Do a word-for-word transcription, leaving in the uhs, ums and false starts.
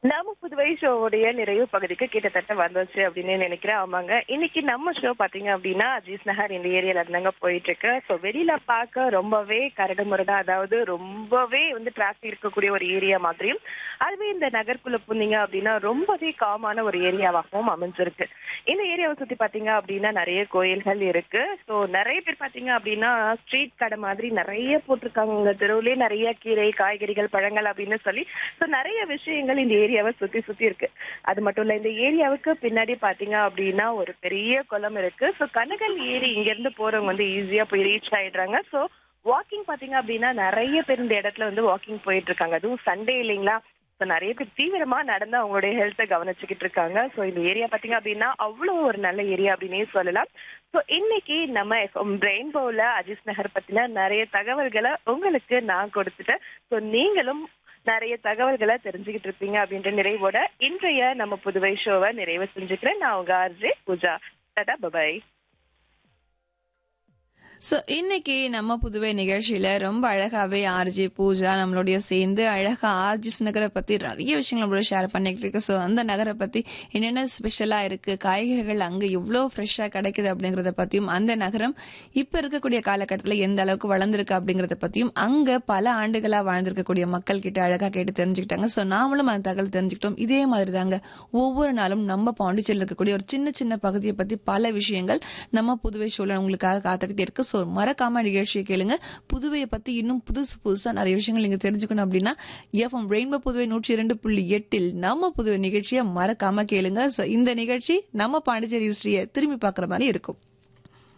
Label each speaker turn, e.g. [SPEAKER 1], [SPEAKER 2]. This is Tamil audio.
[SPEAKER 1] நம்ம புதுவை ஷோவுடைய நிறைவு பகுதிக்கு கிட்டத்தட்ட வந்துச்சு அப்படின்னு நினைக்கிறேன். ஆமாங்க. இன்னைக்கு நம்ம ஷோ பாத்தீங்க அப்படின்னா அஜீஸ் நகர் இந்த ஏரியால இருந்தாங்க போயிட்டு இருக்கு. ஸோ வெளியில பார்க்க ரொம்பவே கரடுமுரடா, அதாவது ரொம்பவே வந்து டிராபிக் இருக்கக்கூடிய ஒரு ஏரியா மாதிரியும், அதுவே இந்த நகர்க்குள்ள புந்தீங்க அப்படின்னா ரொம்பவே காமான ஒரு ஏரியாவாகவும் அமைஞ்சிருக்கு. இந்த ஏரியாவை சுத்தி பாத்தீங்க அப்படின்னா நிறைய கோயில்கள் இருக்கு. ஸோ நிறைய பேர் பாத்தீங்க அப்படின்னா ஸ்ட்ரீட் கடை மாதிரி நிறைய போட்டிருக்காங்க. உங்க தெருவுலயே நிறைய கீரை, காய்கறிகள், பழங்கள் அப்படின்னு சொல்லி ஸோ நிறைய விஷயங்கள் இந்த ஏரியாவை சுத்தி சுத்தி இருக்கு. அது மட்டும் இல்ல, இந்த ஏரியாவுக்கு பின்னாடி பாத்தீங்க அப்படின்னா ஒரு பெரிய குளம் இருக்கு. ஸோ கனகல் ஏரி இங்க இருந்து போறவங்க வந்து ஈஸியா போய் ரீச் ஆயிடுறாங்க. ஸோ வாக்கிங் பாத்தீங்க அப்படின்னா நிறைய பேர் இந்த இடத்துல வந்து வாக்கிங் போயிட்டு இருக்காங்க. அதுவும் சண்டே இல்லைங்களா? ஸோ நிறைய பேர் தீவிரமா நடந்து அவங்களுடைய ஹெல்த்தை கவனிச்சுக்கிட்டு இருக்காங்க. ஸோ இந்த ஏரியா பாத்தீங்க அப்படின்னா அவ்வளவு ஒரு நல்ல ஏரியா அப்படின்னே சொல்லலாம். ஸோ இன்னைக்கு நம்ம ரெயின்போல அஜீஸ் நகர் பத்தின நிறைய தகவல்களை உங்களுக்கு நான் கொடுத்துட்டேன். ஸோ நீங்களும் நிறைய தகவல்களை தெரிஞ்சுக்கிட்டு இருப்பீங்க அப்படின்ற நிறைவோட இன்றைய நம்ம புதுவை ஷோவை நிறைவு செஞ்சுக்கிறேன். நான் உங்க RJ Pooja. Tata, bye bye.
[SPEAKER 2] So இன்னைக்கு நம்ம புதுவை நிகழ்ச்சியில ரொம்ப அழகாவே ஆர்ஜே பூஜா நம்மளுடைய சேர்ந்து அழகா ஆர்ஜிஸ் நகரை பத்தி நிறைய விஷயங்கள் நம்மளோட ஷேர் பண்ணிக்கிட்டு இருக்கு. ஸோ அந்த நகரை பத்தி என்னென்ன ஸ்பெஷலா இருக்கு, காய்கறிகள் அங்க எவ்வளோ ஃப்ரெஷ்ஷா கிடைக்குது அப்படிங்கறத பத்தியும், அந்த நகரம் இப்ப இருக்கக்கூடிய காலகட்டத்தில் எந்த அளவுக்கு வளர்ந்துருக்கு அப்படிங்கறத பத்தியும், அங்க பல ஆண்டுகளா வாழ்ந்திருக்கக்கூடிய மக்கள் கிட்ட அழகா கேட்டு தெரிஞ்சுக்கிட்டாங்க. ஸோ நாமளும் அந்த தகவல் தெரிஞ்சுக்கிட்டோம். இதே மாதிரி தாங்க ஒவ்வொரு நாளும் நம்ம பாண்டிச்சேரியில் இருக்கக்கூடிய ஒரு சின்ன சின்ன பகுதியை பத்தி பல விஷயங்கள் நம்ம புதுவை ஷோல உங்களுக்காக காத்துக்கிட்டே இருக்கு. ஸோ மறக்காம நிகழ்ச்சியை கேளுங்க. புதுவையை பத்தி இன்னும் புதுசு புதுசா நிறைய விஷயங்கள் நீங்க தெரிஞ்சுக்கணும் அப்படின்னா எஃப்எம் ரெயின்போ புதுவை நூற்றி இரண்டு புள்ளி எட்டில் நம்ம புதுவை நிகழ்ச்சியை மறக்காம கேளுங்க. இந்த நிகழ்ச்சி நம்ம பாண்டிச்சேரி ஹிஸ்டரியை திரும்பி பார்க்குற மாதிரி இருக்கும்.